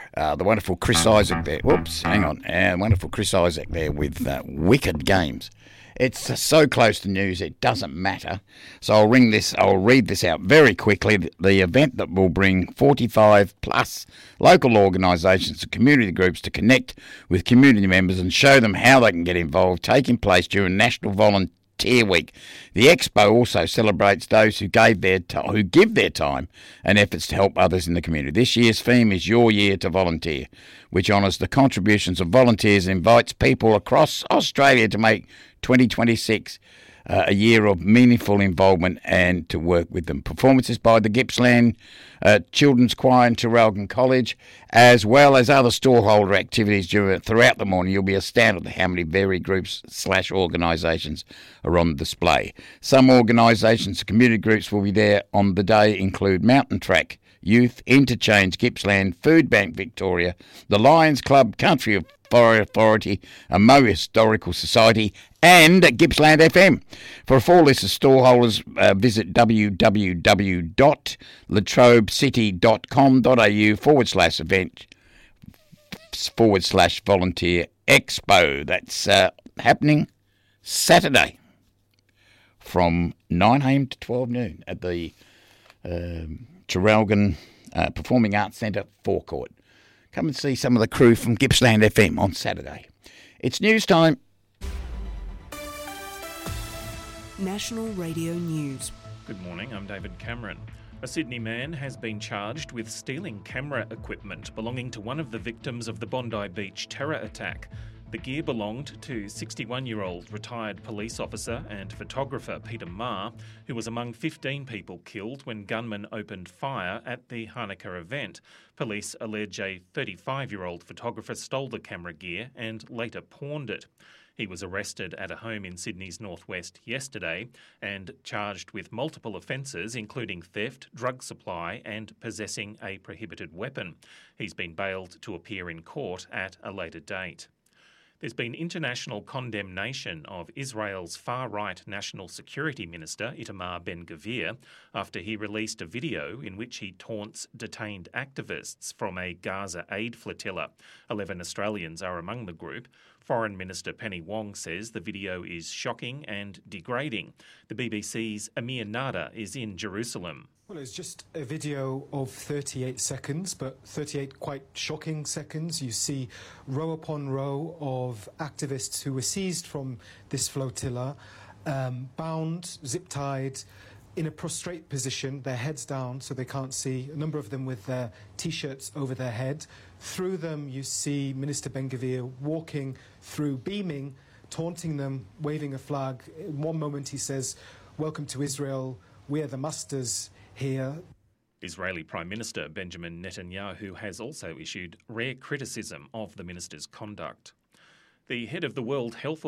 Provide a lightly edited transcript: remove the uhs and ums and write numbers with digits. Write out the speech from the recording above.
The wonderful Chris Isaac there. Whoops, hang on. Wonderful Chris Isaac there with Wicked Games. It's so close to news, it doesn't matter. So I'll read this out very quickly. The event that will bring 45 plus local organisations and community groups to connect with community members and show them how they can get involved, taking place during National Volunteer Week. The expo also celebrates those who give their time and efforts to help others in the community. This year's theme is Your Year to Volunteer, which honours the contributions of volunteers and invites people across Australia to make 2026 a year of meaningful involvement and to work with them. Performances by the Gippsland Children's Choir and Traralgon College, as well as other stallholder activities throughout the morning. You'll be astounded at how many varied groups / organisations are on display. Some organisations and community groups will be there on the day include Mountain Track Youth, Interchange Gippsland, Food Bank Victoria, the Lions Club, Country Authority, Mo Historical Society and Gippsland FM. For a full list of stallholders, visit www.latrobecity.com.au/event/volunteer expo. That's happening Saturday from 9 a.m. to 12 noon at the Traralgon Performing Arts Centre forecourt. Come and see some of the crew from Gippsland FM on Saturday. It's news time. National Radio News. Good morning, I'm David Cameron. A Sydney man has been charged with stealing camera equipment belonging to one of the victims of the Bondi Beach terror attack. The gear belonged to 61-year-old retired police officer and photographer Peter Marr, who was among 15 people killed when gunmen opened fire at the Hanukkah event. Police allege a 35-year-old photographer stole the camera gear and later pawned it. He was arrested at a home in Sydney's northwest yesterday and charged with multiple offences, including theft, drug supply and possessing a prohibited weapon. He's been bailed to appear in court at a later date. There's been international condemnation of Israel's far-right National Security Minister, Itamar Ben-Gvir, after he released a video in which he taunts detained activists from a Gaza aid flotilla. 11 Australians are among the group. Foreign Minister Penny Wong says the video is shocking and degrading. The BBC's Amir Nada is in Jerusalem. Well, it's just a video of 38 seconds, but 38 quite shocking seconds. You see row upon row of activists who were seized from this flotilla, bound, zip-tied, in a prostrate position, their heads down so they can't see, a number of them with their T-shirts over their head. Through them, you see Minister Ben-Gvir walking through, beaming, taunting them, waving a flag. In one moment he says, "Welcome to Israel, we're the masters here." Israeli Prime Minister Benjamin Netanyahu has also issued rare criticism of the minister's conduct. The head of the World Health